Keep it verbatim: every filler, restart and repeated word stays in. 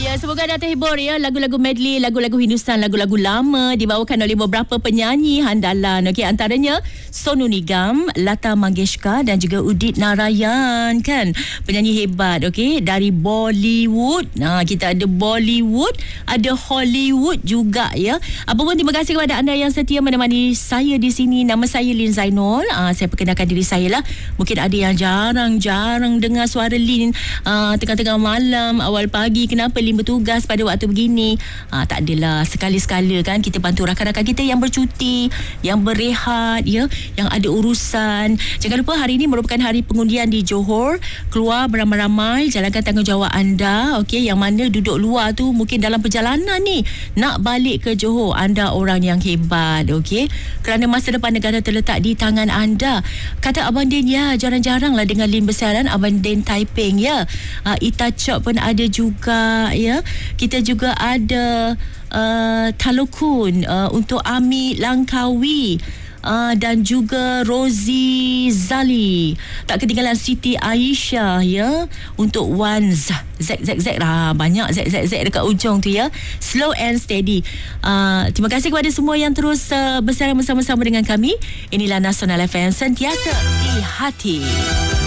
Ya, semoga anda terhibur ya. Lagu-lagu medley, lagu-lagu Hindustan, lagu-lagu lama dibawakan oleh beberapa penyanyi handalan. Okey, antaranya Sonu Nigam, Lata Mangeshkar dan juga Udit Narayan, kan? Penyanyi hebat, okey, dari Bollywood. Nah, kita ada Bollywood, ada Hollywood juga ya. Apa pun, terima kasih kepada anda yang setia menemani saya di sini. Nama saya Lin Zainul. Ah, saya perkenalkan diri saya lah. Mungkin ada yang jarang-jarang dengar suara Lin ah, tengah-tengah malam, awal pagi. Kenapa Lin bertugas pada waktu begini? Ah, tak adalah, sekali-sekala kan kita bantu rakan-rakan kita yang bercuti, yang berehat ya, yang ada urusan. Jangan lupa hari ini merupakan hari pengundian di Johor. Keluar beramai-ramai, jalankan tanggungjawab anda. Okey, yang mana duduk luar tu mungkin dalam perjalanan ni nak balik ke Johor. Anda orang yang hebat, okey, kerana masa depan negara terletak di tangan anda. Kata Abang Din, ya, jarang-jarang lah dengan Lin bersiaran. Abang Din Taiping ya. uh, Ita Chok pun ada juga ya. Kita juga ada uh, Talukun uh, untuk Ami Langkawi. Uh, dan juga Rozi Zali. Tak ketinggalan Siti Aisyah ya, untuk Wan Z Z Z Z lah. Banyak Z Z Z dekat ujung tu ya. Slow and steady. uh, Terima kasih kepada semua yang terus uh, bersama bersama-sama dengan kami. Inilah Nasional F M, sentiasa di hati.